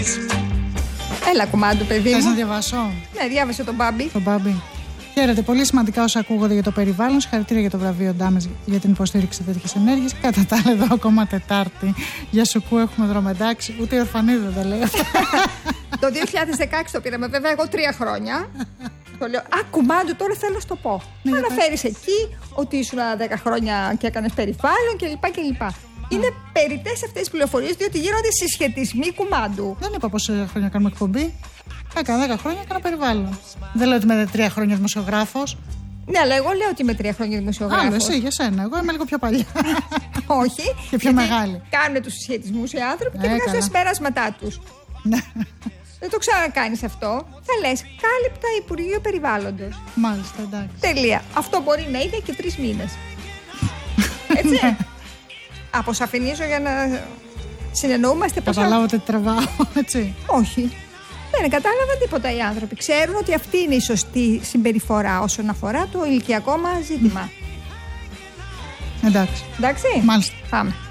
Έλα, κουμάντου, παιδί μου. Θες να διαβάσω? Ναι, διάβασε τον Μπάμπη. Τον Μπάμπη. Χαίρετε, πολύ σημαντικά όσα ακούγονται για το περιβάλλον. Συγχαρητήρια για το βραβείο Ντάμες για την υποστήριξη τέτοιες ενέργειες. Κατά τα άλλα, εδώ ακόμα Τετάρτη. Για σουκού έχουμε δρομεντάξει. Ούτε η Ορφανίδα δεν λέει αυτό. Το 2016 το πήραμε, βέβαια, εγώ 3 χρόνια. Το λέω, κουμάντου, τώρα θέλω να σου το πω. Ναι, αναφέρεις εκεί ότι ήσουν 10 χρόνια και έκανες περιβάλλον κλπ. Είναι περιττές αυτές τις πληροφορίες, διότι γίνονται συσχετισμοί, κουμάντου. Δεν είπα πόσα χρόνια κάνουμε εκπομπή. Έκανα 10 χρόνια, έκανα περιβάλλον. Δεν λέω ότι είμαι 3 χρόνια δημοσιογράφος. Ναι, αλλά εγώ λέω ότι είμαι 3 χρόνια δημοσιογράφος. Άλλο, εσύ, για σένα. Εγώ είμαι λίγο πιο παλιά. Όχι. Και πιο μεγάλη. Κάνουν τους συσχετισμούς οι άνθρωποι και βγάζουν τα συμπεράσματά τους. Δεν το ξανακάνεις αυτό. Θα λες κάλυπτα Υπουργείο Περιβάλλοντος. Μάλιστα, εντάξει. Τελεία. Αυτό μπορεί να είναι και 3 μήνες. Έτσι. Αποσαφηνίζω για να συνεννοούμαστε. Καταλάβω ότι τραβάω, έτσι. Όχι. Δεν κατάλαβαν τίποτα οι άνθρωποι. Ξέρουν ότι αυτή είναι η σωστή συμπεριφορά όσον αφορά το ηλικιακό μας ζήτημα. Εντάξει. Εντάξει. Μάλιστα. Πάμε.